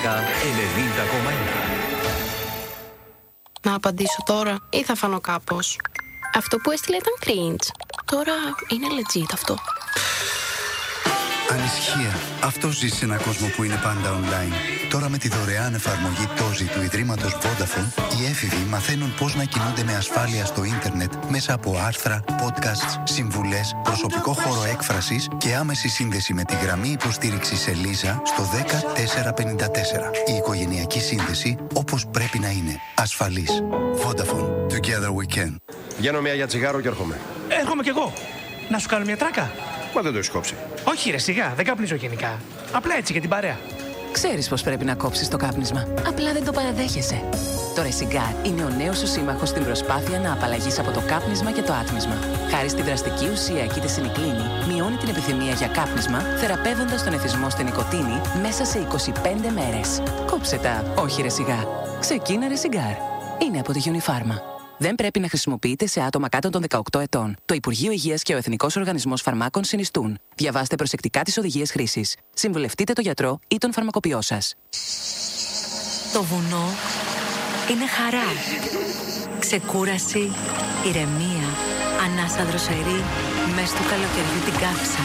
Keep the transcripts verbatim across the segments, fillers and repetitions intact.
Πλάκα ενενήντα κόμμα ένα. Να απαντήσω τώρα ή θα φανώ κάπως? Αυτό που έστειλε ήταν cringe. Τώρα είναι legit αυτό. Ανησυχία. Αυτό ζει σε έναν κόσμο που είναι πάντα online. Τώρα με τη δωρεάν εφαρμογή Τόζι του Ιδρύματος Vodafone, οι έφηβοι μαθαίνουν πώς να κινούνται με ασφάλεια στο ίντερνετ μέσα από άρθρα, podcasts, συμβουλές, προσωπικό χώρο έκφρασης και άμεση σύνδεση με τη γραμμή υποστήριξης Ελίζα στο δέκα τέσσερα πενήντα τέσσερα. Η οικογενειακή σύνδεση όπως πρέπει να είναι. Ασφαλής. Vodafone. Together we can. Βγαίνω μία για τσιγάρο και έρχομαι. Έρχομαι κι εγώ. Να σου κάνω μια τράκα. Μα δεν το έχεις κόψει. Όχι ρε, σιγά, δεν καπνίζω γενικά. Απλά έτσι για την παρέα. Ξέρεις πως πρέπει να κόψεις το κάπνισμα. Απλά δεν το παραδέχεσαι. Το Resigar είναι ο νέος σου σύμμαχος στην προσπάθεια να απαλλαγείς από το κάπνισμα και το άτμισμα. Χάρη στη δραστική ουσία κητεσινικλίνη, μειώνει την επιθυμία για κάπνισμα, θεραπεύοντας τον εθισμό στην νοικοτήνη μέσα σε είκοσι πέντε μέρες. Κόψε τα, όχι Resigar. Ξεκίνα Resigar. Είναι από τη Unifarma. Δεν πρέπει να χρησιμοποιείται σε άτομα κάτω των δεκαοκτώ ετών. Το Υπουργείο Υγείας και ο Εθνικός Οργανισμός Φαρμάκων συνιστούν. Διαβάστε προσεκτικά τις οδηγίες χρήσης. Συμβουλευτείτε τον γιατρό ή τον φαρμακοποιό σας. Το βουνό είναι χαρά. Ξεκούραση, ηρεμία, ανάσα δροσερή, μες του καλοκαιριού την κάψα.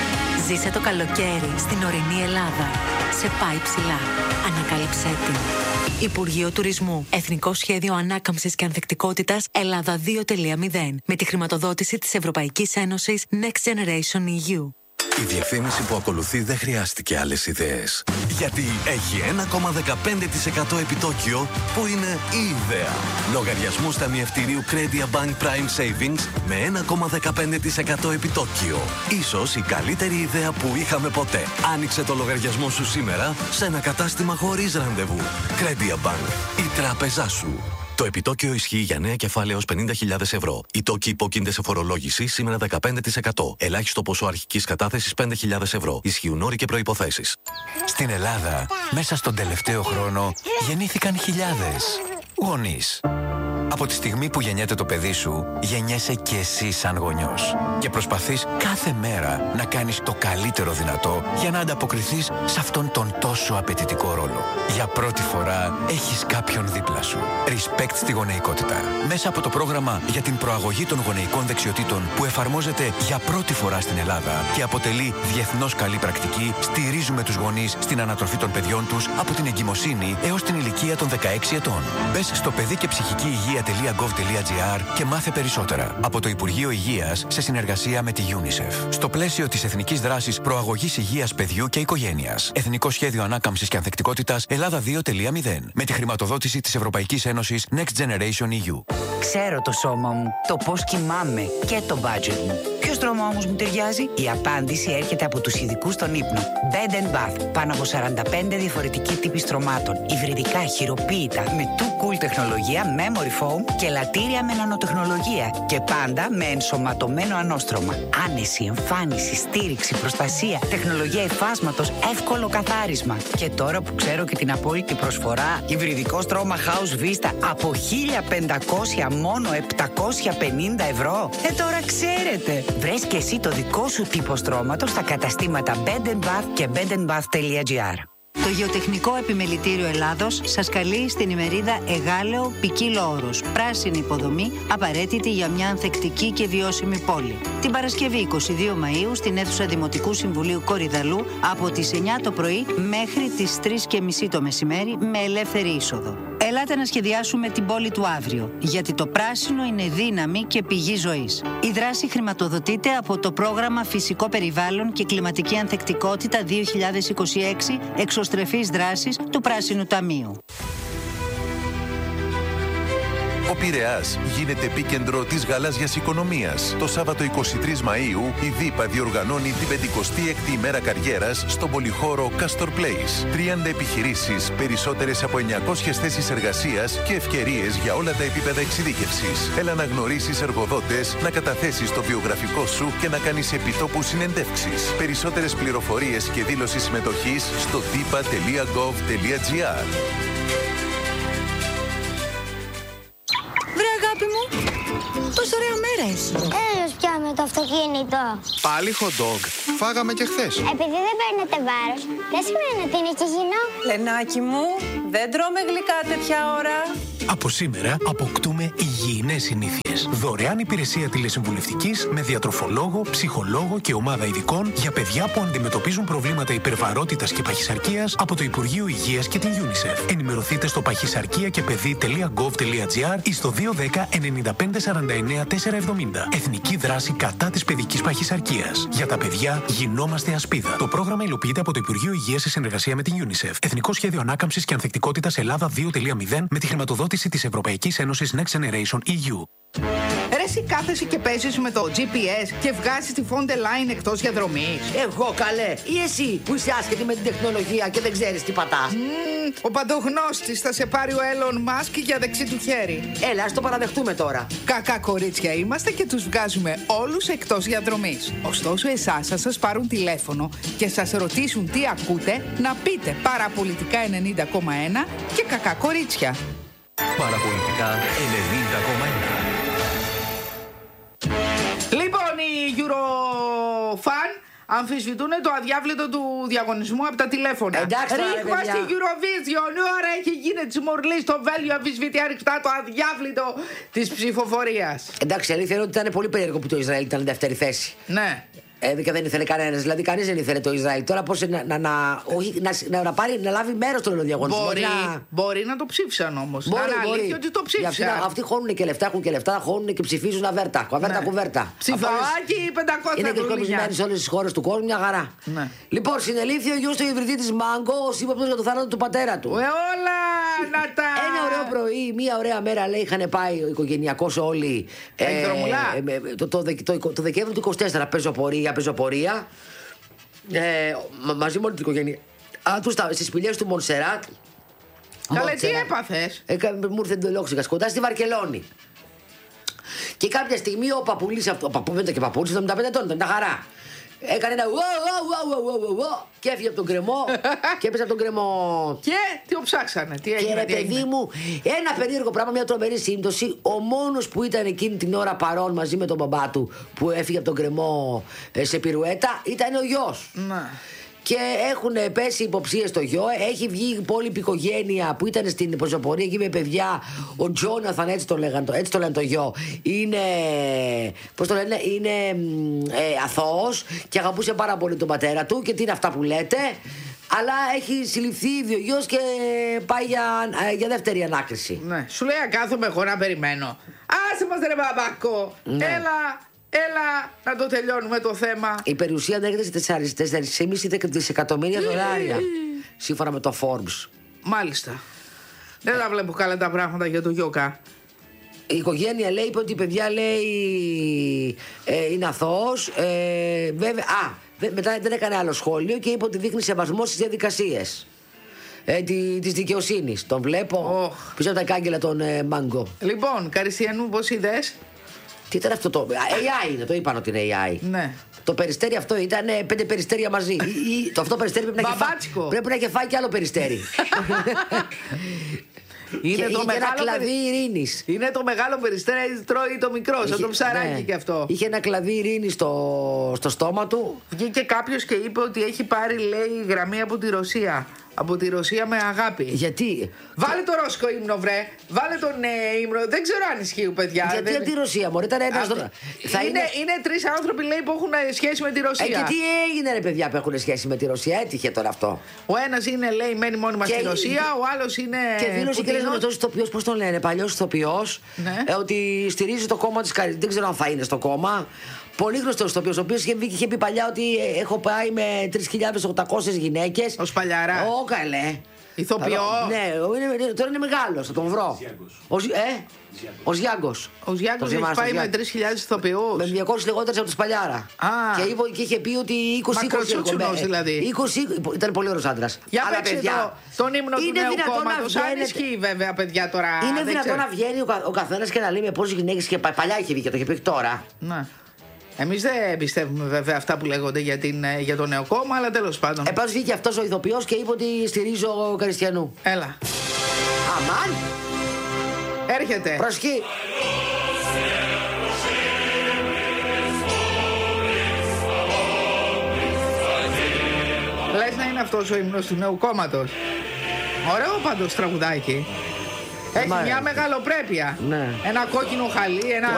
Ζήσε το καλοκαίρι στην ορεινή Ελλάδα. Σε πάει ψηλά. Ανακάλυψέ την. Υπουργείο Τουρισμού. Εθνικό Σχέδιο Ανάκαμψης και Ανθεκτικότητας Ελλάδα δύο κόμμα μηδέν. Με τη χρηματοδότηση της Ευρωπαϊκής Ένωσης Next Generation ι γιου. Η διαφήμιση που ακολουθεί δεν χρειάστηκε άλλες ιδέες. Γιατί έχει ένα κόμμα δεκαπέντε τοις εκατό επιτόκιο που είναι η ιδέα. Λογαριασμούς ταμιευτηρίου Credia Bank Prime Savings με ένα κόμμα δεκαπέντε τοις εκατό επιτόκιο. Ίσως η καλύτερη ιδέα που είχαμε ποτέ. Άνοιξε το λογαριασμό σου σήμερα σε ένα κατάστημα χωρίς ραντεβού. Credia Bank. Η τράπεζά σου. Το επιτόκιο ισχύει για νέα κεφάλαια έως πενήντα χιλιάδες ευρώ. Οι τόκοι υπόκεινται σε φορολόγηση σήμερα δεκαπέντε τοις εκατό. Ελάχιστο ποσό αρχικής κατάθεσης πέντε χιλιάδες ευρώ. Ισχύουν όροι και προϋποθέσεις. Στην Ελλάδα, μέσα στον τελευταίο χρόνο, γεννήθηκαν χιλιάδες γονείς. Από τη στιγμή που γεννιέται το παιδί σου, γεννιέσαι και εσύ σαν γονιός. Και προσπαθείς κάθε μέρα να κάνεις το καλύτερο δυνατό για να ανταποκριθείς σε αυτόν τον τόσο απαιτητικό ρόλο. Για πρώτη φορά έχεις κάποιον δίπλα σου. Respect στη γονεϊκότητα. Μέσα από το πρόγραμμα για την προαγωγή των γονεϊκών δεξιοτήτων που εφαρμόζεται για πρώτη φορά στην Ελλάδα και αποτελεί διεθνώς καλή πρακτική, στηρίζουμε τους γονείς στην ανατροφή των παιδιών τους από την εγκυμοσύνη έως την ηλικία των δεκαέξι ετών. Μπες στο παιδί και ψυχική υγεία .gov.gr και μάθε περισσότερα. Από το Υπουργείο Υγείας σε συνεργασία με τη UNICEF. Στο πλαίσιο της Εθνικής Δράσης Προαγωγής Υγείας Παιδιού και Οικογένειας. Εθνικό Σχέδιο Ανάκαμψης και Ανθεκτικότητας Ελλάδα δύο κόμμα μηδέν. Με τη χρηματοδότηση της Ευρωπαϊκής Ένωσης Next Generation ι γιου. Ξέρω το σώμα μου, το πώς κοιμάμαι και το budget μου. Ποιο στρώμα όμως μου ταιριάζει? Η απάντηση έρχεται από τους ειδικούς στον ύπνο. Bed and Bath. Πάνω από σαράντα πέντε διαφορετικοί τύποι στρωμάτων. Υβριδικά, χειροποίητα, με too cool τεχνολογία, memory foam και λατήρια με νανοτεχνολογία. Και πάντα με ενσωματωμένο ανώστρωμα. Άνεση, εμφάνιση, στήριξη, προστασία, τεχνολογία υφάσματος, εύκολο καθάρισμα. Και τώρα που ξέρω και την απόλυτη προσφορά, υβριδικό στρώμα House Vista από χίλια πεντακόσια μόνο επτακόσια πενήντα ευρώ. Ε, τώρα ξέρετε. Βρες και εσύ το δικό σου τύπο στρώματος στα καταστήματα Bed and Bath και bed and bath τελεία gr. Το Γεωτεχνικό Επιμελητήριο Ελλάδος σας καλεί στην ημερίδα Εγάλεο ποικίλο όρος. Πράσινη υποδομή απαραίτητη για μια ανθεκτική και βιώσιμη πόλη. Την Παρασκευή είκοσι δύο Μαΐου στην αίθουσα Δημοτικού Συμβουλίου Κορυδαλού από τις εννιά το πρωί μέχρι τις τρεις και μισή το μεσημέρι με ελεύθερη είσοδο. Ελάτε να σχεδιάσουμε την πόλη του αύριο, γιατί το πράσινο είναι δύναμη και πηγή ζωής. Η δράση χρηματοδοτείται από το πρόγραμμα Φυσικό Περιβάλλον και Κλιματική Ανθεκτικότητα δύο χιλιάδες είκοσι έξι εξωστρεφής δράσης του Πράσινου Ταμείου. Ο Πειραιάς γίνεται επίκεντρο της γαλάζιας οικονομίας. Το Σάββατο εικοστή τρίτη Μαΐου η ΔΥΠΑ διοργανώνει την πενηκοστή έκτη ημέρα καριέρας στον πολυχώρο Castor Place. τριάντα επιχειρήσεις, περισσότερες από εννιακόσιες θέσεις εργασίας και ευκαιρίες για όλα τα επίπεδα εξειδίκευσης. Έλα να γνωρίσεις εργοδότες, να καταθέσεις το βιογραφικό σου και να κάνεις επιτόπου συνεντεύξεις. Περισσότερες πληροφορίες και δήλωση συμμετοχής στο διπα τελεία γκοβ τελεία τζι αρ. αγάπη μου. Τόση ωραία μέρα έχει. Έλος πια με το αυτοκίνητο. Πάλι hot dog. Φάγαμε και χθες. Επειδή δεν παίρνετε βάρος, δεν σημαίνει ότι είναι και υγιεινό. Λενάκι μου, δεν τρώμε γλυκά τέτοια ώρα. Από σήμερα αποκτούμε υγιεινές συνήθειες. Δωρεάν υπηρεσία τηλεσυμβουλευτικής με διατροφολόγο, ψυχολόγο και ομάδα ειδικών για παιδιά που αντιμετωπίζουν προβλήματα υπερβαρότητας και παχυσαρκίας από το Υπουργείο Υγείας και την UNICEF. Ενημερωθείτε στο παχυσαρκία και παιδί τελεία γκοβ τελεία τζι άρ ή στο δύο ένα μηδέν εννιά πέντε σαράντα εννιά τετρακόσια εβδομήντα. Εθνική δράση κατά της παιδικής παχυσαρκίας. Για τα παιδιά γινόμαστε ασπίδα. Το πρόγραμμα υλοποιείται από το Υπουργείο Υγείας σε συνεργασία με την UNICEF. Εθνικό Σχέδιο Ανάκαμψης και Ανθεκτικότητας Ελλάδα δύο κόμμα μηδέν με τη χρηματοδότηση της Ευρωπαϊκής Ένωσης Next Generation ι γιου. Ρε εσύ κάθεσαι και παίζεις με το τζι πι ες και βγάζεις τη Fonte Line εκτός διαδρομής. Εγώ καλέ, ή εσύ που είσαι άσχετη με την τεχνολογία και δεν ξέρεις τι πατάς. Mm, ο παντογνώστης θα σε πάρει ο Elon Musk για δεξί του χέρι. Έλα, ας το παραδεχτούμε τώρα. Κακά κορίτσια είμαστε και τους βγάζουμε όλους εκτός διαδρομής. Ωστόσο εσάς θα σας πάρουν τηλέφωνο και σας ρωτήσουν τι ακούτε, να πείτε Παραπολιτικά ενενήντα κόμμα ένα και κακά κορίτσια. Παραπολιτικά ενενήντα κόμμα ένα. Λοιπόν, οι Eurofan αμφισβητούν το αδιάβλητο του διαγωνισμού από τα τηλέφωνα. Εντάξει, ρίχμα στη Eurovision, ώρα έχει γίνει τη μορλή στο Βέλγιο, αμφισβητεί ανοιχτά το αδιάβλητο της ψηφοφορίας. Εντάξει, αλήθεια είναι ότι ήταν πολύ περίεργο που το Ισραήλ ήταν δεύτερη θέση. Ναι. Ε, και δεν ήθελε κανένας, δηλαδή κανείς δεν ήθελε το Ισραήλ. Τώρα πώς να, να, να, όχι, να, να, πάρει, να λάβει μέρος στον διαγωνισμό. Μπορεί, να... μπορεί να το ψήφισαν όμως. Μπορεί, να μπορεί. αλήθεια ότι το ψήφισαν. Αυτοί, αυτοί χώνουν και λεφτά, έχουν και λεφτά, χώνουν και ψηφίζουν αβέρτα. Αβέρτα, ναι. Κουβέρτα. Ψηφαάκι πεντακόσια. Είναι και σκοπισμένοι σε όλες τις χώρες του κόσμου, μια χαρά. Ναι. Λοιπόν, συνελήφθη ο γιος του ιδρυτή της Μάγκο, ως ύποπτος για το θάνατο του πατέρα του. Ε, όλα να τα. Ένα ωραίο πρωί, μια ωραία μέρα, λέει, είχαν πάει ο οικογενειακός όλοι. Ε, ε, το, το, το, το, το Δεκέμβριο του είκοσι τέσσερα πεζοπορία, πεζοπορία. Ε, μα, μαζί με όλη την οικογένεια. Α, τους, στις σπηλιές του Μονσεράτ. Καλέ, τι έπαθες? Ε, μου ήρθε εντολόξυγας κοντά στη Βαρκελόνη. Και κάποια στιγμή ο παππούλης, ο παππούλης και παππούλης, εβδομήντα πέντε ετών, ήταν τα χαρά. Έκανε ένα και έφυγε από τον κρεμό και έπεσε από τον κρεμό. Και τι ο ψάξανε, τι έγινε? Και ρε παιδί μου, ένα περίεργο πράγμα, μια τρομερή σύμπτωση. Ο μόνος που ήταν εκείνη την ώρα παρόν μαζί με τον μπαμπά του που έφυγε από τον κρεμό σε πυρουέτα ήταν ο γιος. Ναι. Και έχουν πέσει υποψίες στο γιο. Έχει βγει η υπόλοιπη οικογένεια που ήταν στην πεζοπορία εκεί με παιδιά. Ο Τζόναθαν, έτσι το λέγανε, έτσι το λένε το γιο. Είναι. Πώς το λένε, είναι ε, αθώος και αγαπούσε πάρα πολύ τον πατέρα του. Και τι είναι αυτά που λέτε. Αλλά έχει συλληφθεί ήδη ο γιος και πάει για, για δεύτερη ανάκριση. Ναι. Σου λέει κάθομαι εγώ να περιμένω. Άσε μας ρε μπαμπάκο. Ναι. Έλα. Έλα να το τελειώνουμε το θέμα. Η περιουσία ανέρχεται σε τέσσερα κόμμα πέντε δισεκατομμύρια δολάρια. Σύμφωνα με το Forbes. Μάλιστα. Δεν τα βλέπω καλά τα πράγματα για το Γιώκα. Η οικογένεια λέει, είπε ότι η παιδιά λέει ε, είναι αθώος. Ε, βέβαια, α, δε, μετά δεν έκανε άλλο σχόλιο και είπε ότι δείχνει σεβασμό στις διαδικασίες ε, τη, της δικαιοσύνης. Τον βλέπω oh. πίσω από τα κάγκελα των ε, Μάγκο. Λοιπόν, Καριστιανού, πώς είδες? Τι ήταν αυτό το. έι άι είναι, το είπαν ότι είναι έι άι. Ναι. Το περιστέρι αυτό ήταν πέντε περιστέρια μαζί. Ή, το αυτό περιστέρι πρέπει να, έχει φά... πρέπει να έχει φάει και άλλο περιστέρι. Είναι και το είχε ένα κλαδί περι... ειρήνης. Είναι το μεγάλο περιστέρι, τρώει το μικρό, σαν το ψαράκι ναι. Και αυτό. Είχε ένα κλαδί ειρήνης στο, στο στόμα του. Βγήκε κάποιος και είπε ότι έχει πάρει, λέει, γραμμή από τη Ρωσία. Από τη Ρωσία με αγάπη. Γιατί? Βάλε το ρώσικο ύμνο, βρε. Βάλε τον ε, ύμνο. Δεν ξέρω αν ισχύει, παιδιά. Γιατί δεν... από τη Ρωσία, μωρέ, ήταν ένας. Α, θα είναι, είναι... είναι τρεις άνθρωποι, λέει, που έχουν σχέση με τη Ρωσία. Ε, και τι έγινε, ρε παιδιά, που έχουν σχέση με τη Ρωσία, έτυχε τώρα αυτό. Ο ένας είναι, λέει, μένει μόνιμα στη Ρωσία, ο άλλος είναι. Και δήλωσε και λέει αυτό ηθοποιός, πώς τον λένε, παλιός ηθοποιός, ναι. ε, ότι στηρίζει το κόμμα της Καριτάς. Δεν ξέρω αν θα είναι στο κόμμα. Πολύ γνωστό ηθοποιός, ο οποίος είχε, είχε πει παλιά ότι έχω πάει με τρεις χιλιάδες οκτακόσιες γυναίκες. Ο Σπαλιαράς. Ω, καλέ. Ηθοποιό. Ναι, είναι, τώρα είναι μεγάλος, θα τον βρω. Ο, ε, ο Γιάγκος. Ο Γιάγκος έχει πάει με τρεις χιλιάδες ηθοποιούς. Με διακόσιες λιγότερες από το Σπαλιάρα. Α. Και, είπε, και είχε πει ότι είκοσι είκοσι. Μακροτσούτσουνος δηλαδή. είκοσι, ήταν πολύ ωραίος άντρας. Για παίξε το, τον ύμνο του νέου κόμματος. Αν ισχύει βέβαια, παιδιά, τώρα. Είναι δυνατόν να βγαίνει ο, ο καθένας και να λέει με πόσες γυναίκες και παλιά είχε βγει και το είχε πει τώρα. Ναι. Εμείς δεν πιστεύουμε βέβαια αυτά που λέγονται για, την, για το νέο κόμμα, αλλά τέλος πάντων. Ε, πάντως βγήκε αυτός ο ηθοποιός και είπε ότι στηρίζω Καριστιανού. Έλα. Αμάν. Έρχεται. Προσχή. είναι αυτός ο ύμνος του νέου κόμματος. Ωραίο πάντως τραγουδάκι. Έχει μια μεγαλοπρέπεια. Ναι. Ένα κόκκινο χαλί, ένα